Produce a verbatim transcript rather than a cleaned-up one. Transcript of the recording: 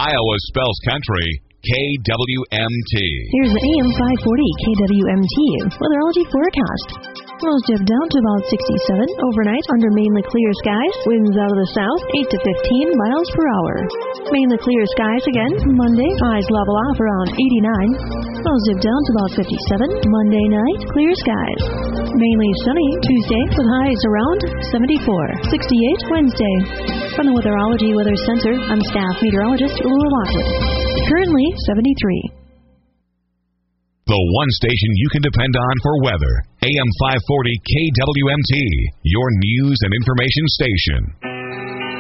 Iowa spells country, K W M T. Here's the A M five forty K W M T weatherology forecast. Lows dip down to about sixty-seven overnight under mainly clear skies. Winds out of the south, eight to fifteen miles per hour. Mainly clear skies again. Monday, highs level off around eighty-nine. Lows dip down to about fifty-seven. Monday night, clear skies. Mainly sunny Tuesday with highs around seventy-four. sixty-eight Wednesday. From the Weatherology Weather Center, I'm staff meteorologist Laura Lockwood. Currently seventy-three. The one station you can depend on for weather. A M five forty K W M T, your news and information station.